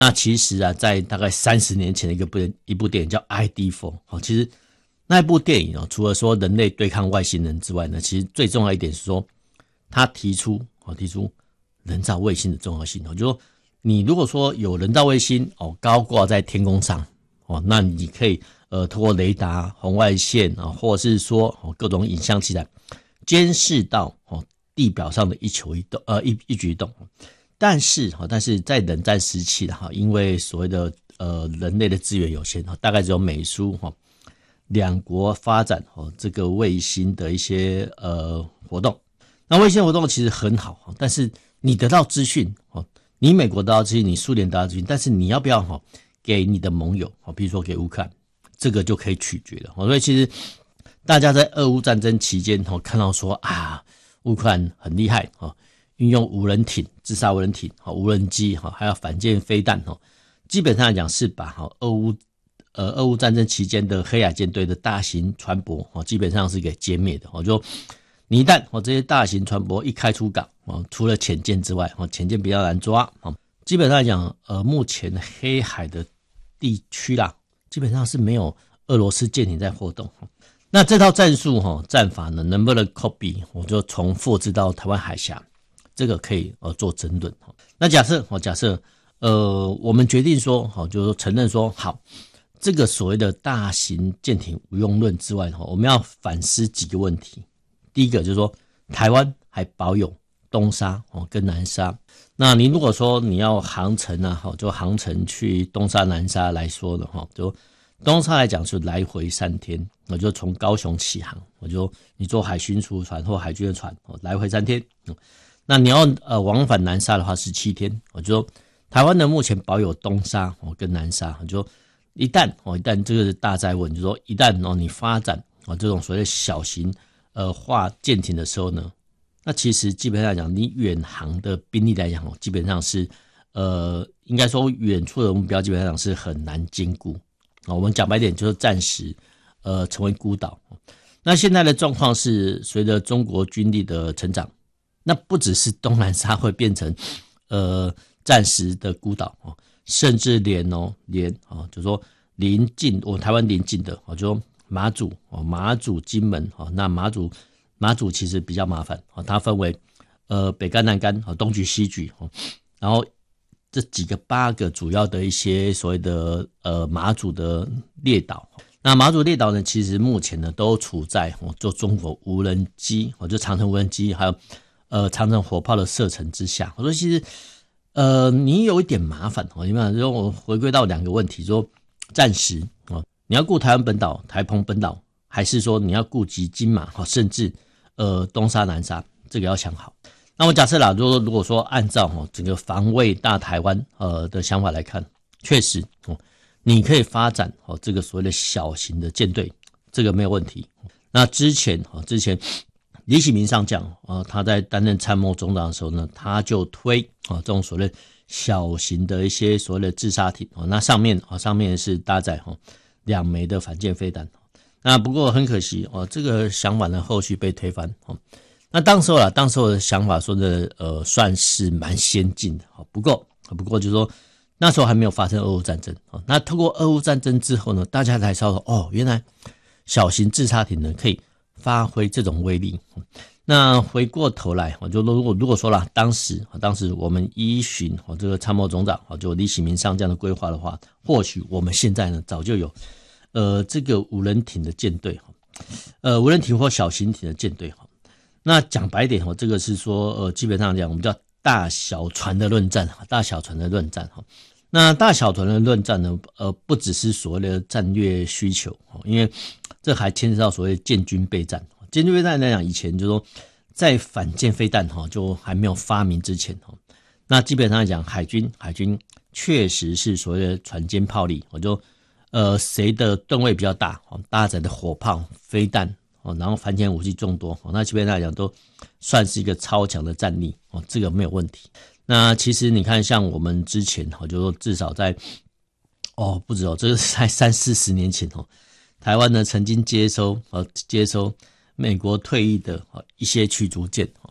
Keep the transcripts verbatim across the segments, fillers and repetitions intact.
那其实啊，在大概三十年前的一个部一部电影叫《I D 四》哦，其实那一部电影哦，除了说人类对抗外星人之外呢，其实最重要一点是说，他提出哦提出人造卫星的重要性哦，就说你如果说有人造卫星哦高挂在天空上哦，那你可以呃透过雷达、红外线啊、哦，或者是说哦各种影像器材监视到哦地表上的一球一动呃一一举一动。但是但是在冷战时期的因为所谓的呃人类的资源有限，大概只有美苏两国发展这个卫星的一些呃活动。那卫星活动其实很好，但是你得到资讯，你美国得到资讯，你苏联得到资讯，但是你要不要给你的盟友，比如说给乌克兰，这个就可以取决了。所以其实大家在俄乌战争期间看到说啊，乌克兰很厉害，运用无人艇、自杀无人艇、无人机，还有反舰飞弹，基本上来讲是把俄乌呃俄乌战争期间的黑海舰队的大型船舶，基本上是给歼灭的。就你一旦这些大型船舶一开出港，除了潜舰之外，潜舰比较难抓，基本上来讲，呃，目前黑海的地区啦，基本上是没有俄罗斯舰艇在活动。那这套战术战法呢，能不能 copy， 我就重复制到台湾海峡？这个可以呃做争论。那假设假设呃我们决定说就是说承认说好，这个所谓的大型舰艇无用论之外，我们要反思几个问题。第一个就是说台湾还保有东沙跟南沙，那你如果说你要航程啊，就航程去东沙南沙来说的话，就东沙来讲是来回三天，我就从高雄起航，我就你坐海巡署船或海军的船来回三天。那你要呃往返南沙的话是七天，我就说台湾呢目前保有东沙哦跟南沙，就一旦哦一旦这个是大灾问，就说一旦哦你发展哦这种所谓的小型呃化舰艇的时候呢，那其实基本上来讲，你远航的兵力来讲哦，基本上是呃应该说远处的目标基本上是很难兼顾哦。我们讲白点就是暂时呃成为孤岛。那现在的状况是随着中国军力的成长。那不只是东南沙会变成呃暂时的孤岛，甚至连哦连哦就说邻近我台湾邻近的就说马祖哦马祖金门哦，那马祖马祖其实比较麻烦，它分为呃北干南干东莒西莒，然后这几个八个主要的一些所谓的呃马祖的列岛。那马祖列岛呢，其实目前呢都处在哦做中国无人机哦就长程无人机还有呃，长程火炮的射程之下，我说其实，呃，你有一点麻烦哦。你看，就我回归到两个问题，说暂时哦，你要顾台湾本岛、台澎本岛，还是说你要顾及金马甚至呃东沙、南沙，这个要想好。那我假设啦，如果如果说按照哦整个防卫大台湾呃的想法来看，确实哦，你可以发展哦这个所谓的小型的舰队，这个没有问题。那之前哦之前。李喜明上将啊，他在担任参谋总长的时候呢，他就推啊这种所谓小型的一些所谓的自杀艇啊，那上面啊上面是搭载哈两枚的反舰飞弹。那不过很可惜哦，这个想法呢后续被推翻哦。那当时候啦，当时候的想法说的呃算是蛮先进的哦，不过不过就是说那时候还没有发生俄乌战争哦。那透过俄乌战争之后呢，大家才知道哦，原来小型自杀艇呢可以发挥这种威力。那回过头来，我就如果如果说啦，当时当时我们依循这个参谋总长就李喜明上将的规划的话，或许我们现在呢早就有呃这个无人艇的舰队，呃无人艇或小型艇的舰队。那讲白点，这个是说呃基本上讲我们叫大小船的论战，大小船的论战。那大小船的论战呢，呃不只是所谓的战略需求，因为这还牵涉到所谓的建军备战。建军备战来讲，以前就是说在反舰飞弹就还没有发明之前，那基本上来讲，海军海军确实是所谓的船坚炮利，我就呃谁的吨位比较大，搭载的火炮飞弹，然后反潜武器众多，那基本上来讲都算是一个超强的战力，这个没有问题。那其实你看，像我们之前就说至少在哦不止哦，这是在三四十年前哦，台湾呢曾经接收呃接收美国退役的一些驱逐舰，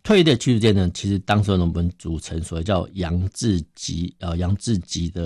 退役的驱逐舰呢，其实当时我们组成所谓叫杨志吉呃杨志吉的